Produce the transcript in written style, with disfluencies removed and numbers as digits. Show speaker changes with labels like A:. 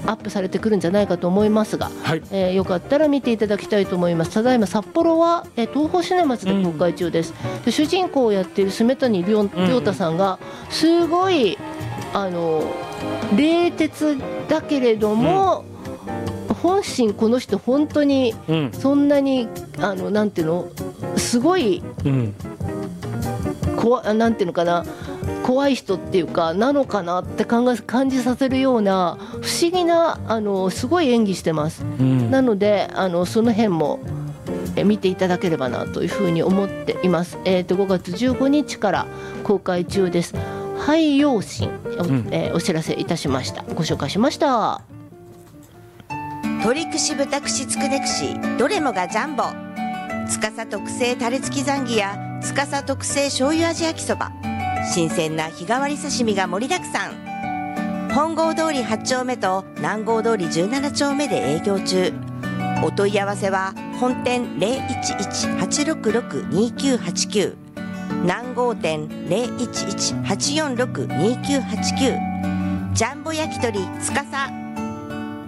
A: アップされてくるんじゃないかと思いますが、
B: はい、
A: よかったら見ていただきたいと思います。ただいま札幌は、東宝シネマズで公開中です。で主人公をやっている住谷亮太さんがすごい冷徹だけれども、本心この人本当にそんなになんていうのすごい、なんていうのかな怖い人っていうかなのかなって感じさせるような不思議なすごい演技してます。なのでその辺も見ていただければなというふうに思っています。5月15日から公開中です。廃陽神お知らせいたしました。ご紹介しました。
C: 鶏串豚串つくね串どれもがジャンボ。司特製タレ付きザンギや司特製醤油味焼きそば、新鮮な日替わり刺身が盛りだくさん。本郷通り8丁目と南郷通り17丁目で営業中。お問い合わせは本店 011-866-2989、 南郷店 011-846-2989。 ジャンボ焼き鳥司。